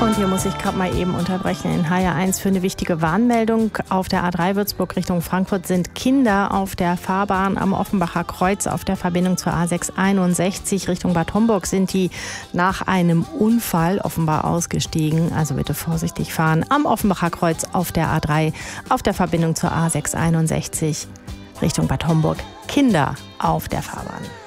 Und hier muss ich gerade mal eben unterbrechen in HR1 für eine wichtige Warnmeldung. Auf der A3 Würzburg Richtung Frankfurt sind Kinder auf der Fahrbahn am Offenbacher Kreuz auf der Verbindung zur A661 Richtung Bad Homburg sind die nach einem Unfall offenbar ausgestiegen. Also bitte vorsichtig fahren. Am Offenbacher Kreuz auf der A3 auf der Verbindung zur A661 Richtung Bad Homburg. Kinder auf der Fahrbahn.